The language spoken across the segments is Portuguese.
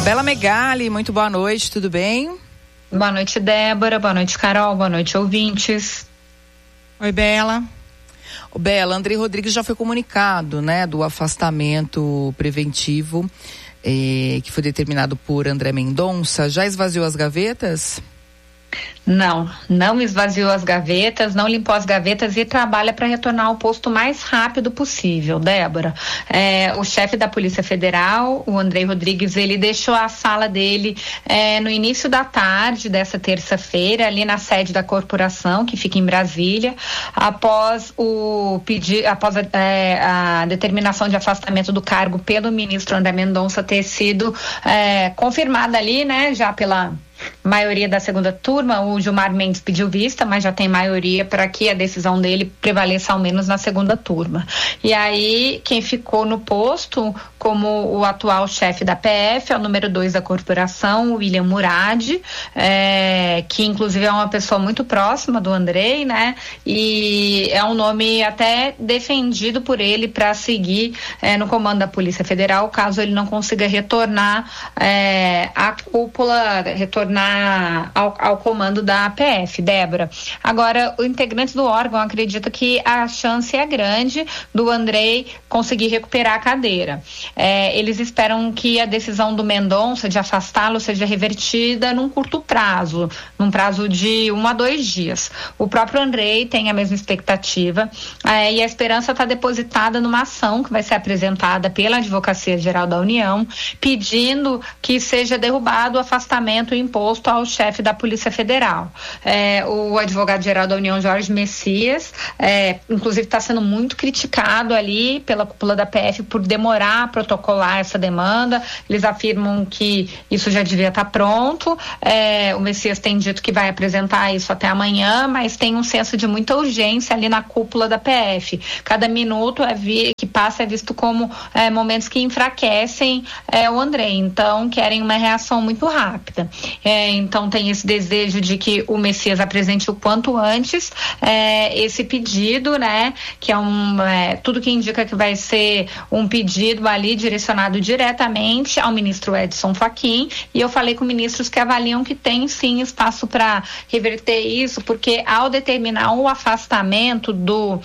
Bela Megali, muito boa noite, tudo bem? Boa noite, Débora, boa noite, Carol, boa noite, ouvintes. Oi, Bela. Bela, Andrei Rodrigues já foi comunicado, né, do afastamento preventivo que foi determinado por André Mendonça. Já esvaziou as gavetas? Não esvaziou as gavetas, não limpou as gavetas e trabalha para retornar ao posto o mais rápido possível, Débora. O chefe da Polícia Federal, o Andrei Rodrigues, ele deixou a sala dele no início da tarde dessa terça-feira, ali na sede da corporação, que fica em Brasília, após a determinação de afastamento do cargo pelo ministro André Mendonça ter sido confirmada ali, né, já pela maioria da segunda turma. O Gilmar Mendes pediu vista, mas já tem maioria para que a decisão dele prevaleça ao menos na segunda turma. E aí, quem ficou no posto como o atual chefe da PF é o número 2 da corporação, o William Murad, que inclusive é uma pessoa muito próxima do Andrei, né? E é um nome até defendido por ele para seguir no comando da Polícia Federal, caso ele não consiga retornar à cúpula, retornar ao comando da PF, Débora. Agora, o integrante do órgão acredita que a chance é grande do Andrei conseguir recuperar a cadeira. Eles esperam que a decisão do Mendonça de afastá-lo seja revertida num curto prazo, num prazo de 1 a 2 dias. O próprio Andrei tem a mesma expectativa e a esperança está depositada numa ação que vai ser apresentada pela Advocacia Geral da União, pedindo que seja derrubado o afastamento imposto ao chefe da Polícia Federal. O advogado-geral da União, Jorge Messias, inclusive está sendo muito criticado ali pela cúpula da PF por demorar a protocolar essa demanda. Eles afirmam que isso já devia estar pronto. O Messias tem dito que vai apresentar isso até amanhã, mas tem um senso de muita urgência ali na cúpula da PF. Cada minuto que passa é visto como momentos que enfraquecem o Andrei. Então, querem uma reação muito rápida. Então tem esse desejo de que o Messias apresente o quanto antes esse pedido, né? Que é tudo que indica que vai ser um pedido ali direcionado diretamente ao ministro Edson Fachin, e eu falei com ministros que avaliam que tem sim espaço para reverter isso, porque ao determinar o afastamento do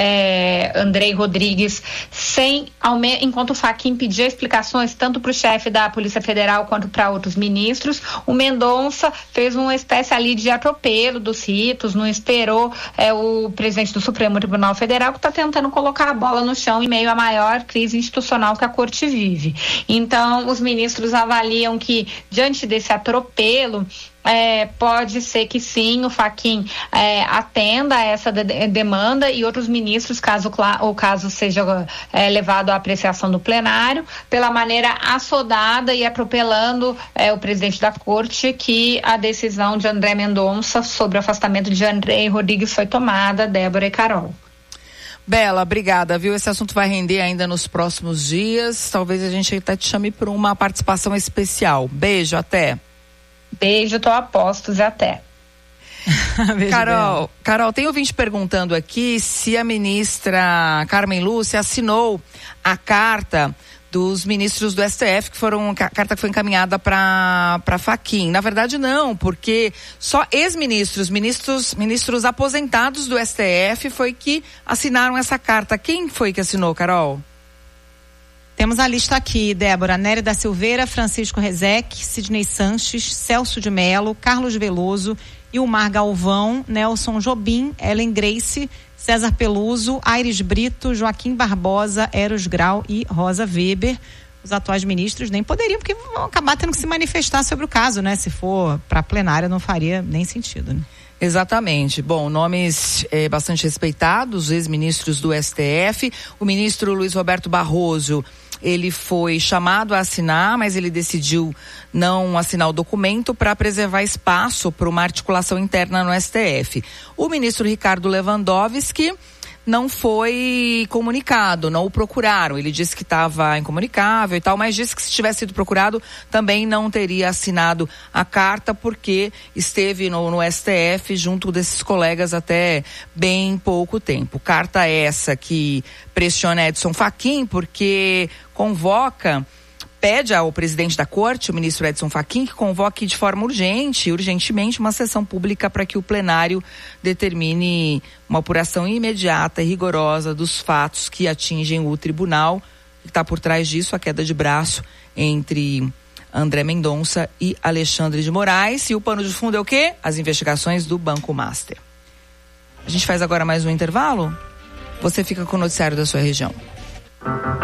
Andrei Rodrigues enquanto o Fachin pedia explicações tanto para o chefe da Polícia Federal quanto para outros ministros, o Mendonça fez uma espécie ali de atropelo dos ritos, não esperou o presidente do Supremo Tribunal Federal, que está tentando colocar a bola no chão em meio à maior crise institucional que a corte vive. Então, os ministros avaliam que, diante desse atropelo, pode ser que sim, o Fachin atenda a essa demanda, e outros ministros, caso o caso seja levado à apreciação do plenário, pela maneira assodada e atropelando o presidente da corte, que a decisão de André Mendonça sobre o afastamento de Andrei Rodrigues foi tomada, Débora e Carol. Bela, obrigada, viu? Esse assunto vai render ainda nos próximos dias. Talvez a gente até te chame para uma participação especial. Beijo, até. Beijo, tô a postos e até. Carol, tem ouvinte perguntando aqui se a ministra Carmen Lúcia assinou a carta dos ministros do STF, a carta que foi encaminhada para Fachin. Na verdade, não, porque só ex-ministros, ministros aposentados do STF foi que assinaram essa carta. Quem foi que assinou, Carol? Temos a lista aqui, Débora: Nery da Silveira, Francisco Rezec, Sidney Sanches, Celso de Mello, Carlos Veloso, Ilmar Galvão, Nelson Jobim, Ellen Grace, César Peluso, Aires Brito, Joaquim Barbosa, Eros Grau e Rosa Weber. Os atuais ministros nem poderiam, porque vão acabar tendo que se manifestar sobre o caso, né? Se for para plenária, não faria nem sentido, né? Exatamente. Bom, nomes bastante respeitados, ex-ministros do STF. O ministro Luiz Roberto Barroso, ele foi chamado a assinar, mas ele decidiu não assinar o documento para preservar espaço para uma articulação interna no STF. O ministro Ricardo Lewandowski não foi comunicado, não o procuraram. Ele disse que estava incomunicável e tal, mas disse que se tivesse sido procurado também não teria assinado a carta, porque esteve no STF junto desses colegas até bem pouco tempo. Carta essa que pressiona Edson Fachin, porque convoca pede ao presidente da corte, o ministro Edson Fachin, que convoque de forma urgentemente, uma sessão pública para que o plenário determine uma apuração imediata e rigorosa dos fatos que atingem o tribunal. Está por trás disso a queda de braço entre André Mendonça e Alexandre de Moraes. E o pano de fundo é o quê? As investigações do Banco Master. A gente faz agora mais um intervalo. Você fica com o noticiário da sua região.